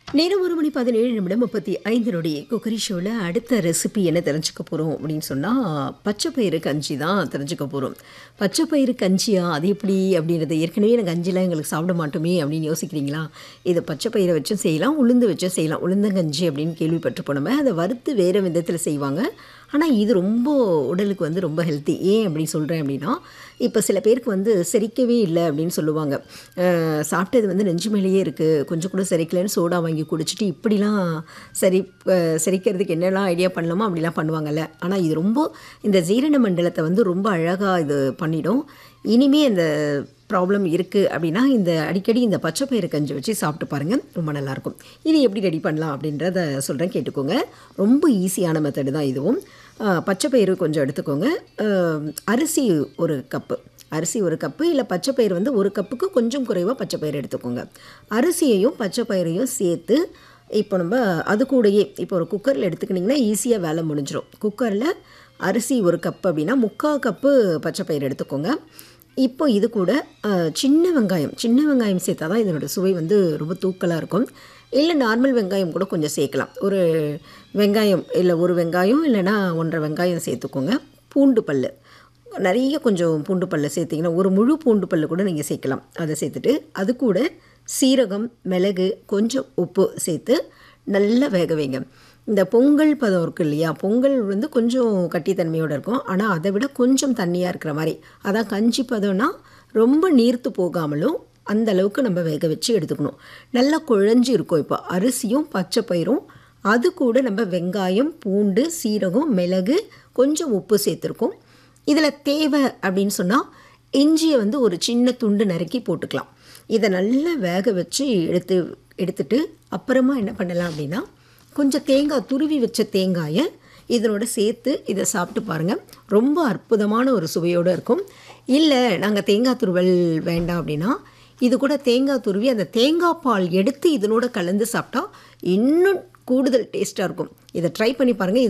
நேரம் 1:17:35 நொடி. குக்கரி ஷோவில் அடுத்த ரெசிபி என்ன தெரிஞ்சுக்க போகிறோம் அப்படின்னு சொன்னால், பச்சைப்பயிறு கஞ்சி தான் தெரிஞ்சுக்க போகிறோம். பச்சைப்பயிறு கஞ்சியா, அது எப்படி அப்படின்றது, ஏற்கனவே எனக்கு கஞ்சிலாம் எங்களுக்கு சாப்பிட மாட்டோமே அப்படின்னு யோசிக்கிறீங்களா? இதை பச்சைப்பயிரை வச்சும் செய்யலாம், உளுந்து வச்சும் செய்யலாம். உளுந்தங்கஞ்சி அப்படின்னு கேள்விப்பட்டிருப்போம் நம்ம. அதை வறுத்து வேறு விதத்தில் செய்வாங்க. ஆனால் இது ரொம்ப உடலுக்கு வந்து ரொம்ப ஹெல்த்தி. ஏன் அப்படி சொல்கிறேன் அப்படின்னா, இப்போ சில பேருக்கு வந்து செரிக்கவே இல்லை அப்படின்னு சொல்லுவாங்க. சாப்பிட்டது வந்து நெஞ்சு மேலேயே இருக்குது, கொஞ்சம் கூட செரிக்கலைன்னு சோடா வாங்கி குடிச்சிட்டு இப்படிலாம் செரிக்கிறதுக்கு என்னெல்லாம் ஐடியா பண்ணலாமோ அப்படிலாம் பண்ணுவாங்கல்ல. ஆனால் இது ரொம்ப இந்த ஜீரண மண்டலத்தை வந்து ரொம்ப அழகாக இது பண்ணிடும். இனிமே அந்த ப்ராப்ளம் இருக்குது அப்படின்னா இந்த அடிக்கடி இந்த பச்சைப்பயிறு கஞ்சி வச்சு சாப்பிட்டு பாருங்கள், ரொம்ப நல்லாயிருக்கும். இது எப்படி ரெடி பண்ணலாம் அப்படின்றத சொல்கிறேன், கேட்டுக்கோங்க. ரொம்ப ஈஸியான மெத்தடு தான் இதுவும். பச்சைப்பயிறு கொஞ்சம் எடுத்துக்கோங்க. அரிசி ஒரு கப்பு இல்லை பச்சைப்பயிறு வந்து ஒரு கப்புக்கு கொஞ்சம் குறைவாக பச்சைப்பயிறு எடுத்துக்கோங்க. அரிசியையும் பச்சைப்பயிரையும் சேர்த்து இப்போ நம்ம அது கூடயே இப்போ ஒரு குக்கரில் எடுத்துக்கிட்டிங்கன்னா ஈஸியாக வேலை முடிஞ்சிடும். குக்கரில் அரிசி ஒரு கப்பு அப்படின்னா 3/4 கப்பு பச்சைப்பயிறு எடுத்துக்கோங்க. இப்போ இது கூட சின்ன வெங்காயம் சேர்த்தா தான் இதனோட சுவை வந்து ரொம்ப தூக்கலாக இருக்கும். இல்லை நார்மல் வெங்காயம் கூட கொஞ்சம் சேர்க்கலாம். ஒரு வெங்காயம் இல்லை ஒரு வெங்காயம் இல்லைன்னா 1.5 வெங்காயம் சேர்த்துக்கோங்க. பூண்டு பல் நிறைய கொஞ்சம் பூண்டு பல்ல சேர்த்திங்கன்னா ஒரு முழு பூண்டு பல்லு கூட நீங்கள் சேர்க்கலாம். அதை சேர்த்துட்டு அது கூட சீரகம், மிளகு, கொஞ்சம் உப்பு சேர்த்து நல்லா வேக வைங்க. இந்த பொங்கல் பதம் இருக்குது இல்லையா, பொங்கல் வந்து கொஞ்சம் கட்டித்தன்மையோடு இருக்கும். ஆனால் அதை விட கொஞ்சம் தண்ணியாக இருக்கிற மாதிரி, அதான் கஞ்சி பதம்னா ரொம்ப நீர்த்து போகாமலும் அந்த அளவுக்கு நம்ம வேக வச்சு எடுத்துக்கணும். நல்லா குழஞ்சி இருக்கும். இப்போ அரிசியும் பச்சைப்பயிரும் அது கூட நம்ம வெங்காயம், பூண்டு, சீரகம், மிளகு, கொஞ்சம் உப்பு சேர்த்துருக்கோம். இதில் தேவை அப்படின்னு சொன்னால் இஞ்சியை வந்து ஒரு சின்ன துண்டு நறுக்கி போட்டுக்கலாம். இதை நல்லா வேக வச்சு எடுத்துட்டு அப்புறமா என்ன பண்ணலாம் அப்படின்னா, கொஞ்சம் தேங்காய், துருவி வச்ச தேங்காயை இதனோட சேர்த்து இதை சாப்பிட்டு பாருங்கள். ரொம்ப அற்புதமான ஒரு சுவையோடு இருக்கும். இல்லை நாங்கள் தேங்காய் துருவல் வேண்டாம் அப்படின்னா இது கூட தேங்காய் துருவி அந்த தேங்காய் பால் எடுத்து இதனோட கலந்து சாப்பிட்டா இன்னும் கூடுதல் டேஸ்ட்டாக இருக்கும். இதை ட்ரை பண்ணி பாருங்கள்.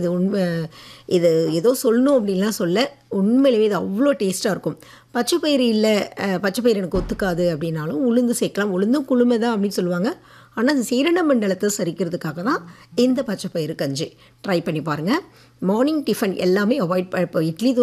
இது ஏதோ சொல்லணும் அப்படின்லாம் சொல்ல, உண்மையிலேயே இது அவ்வளோ டேஸ்ட்டாக இருக்கும். பச்சைப்பயிறு இல்லை, பச்சைப்பயிறு எனக்கு ஒத்துக்காது அப்படின்னாலும் உளுந்து சேர்க்கலாம். உளுந்தும் குளுமை தான் அப்படின்னு சொல்லுவாங்க. ஆனால் அந்த சீரண மண்டலத்தை சரிக்கிறதுக்காக தான் இந்த பச்சைப்பயிறு கஞ்சி. ட்ரை பண்ணி பாருங்கள். மார்னிங் டிஃபன் எல்லாமே அவாய்ட் இப்போ இட்லி